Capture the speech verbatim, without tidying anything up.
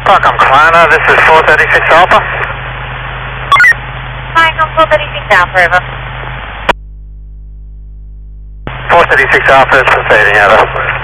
Welcome, Kalana. This is four thirty-six Alpha. Hi, I'm four thirty-six Alpha, over. four thirty-six Alpha is proceeding, over.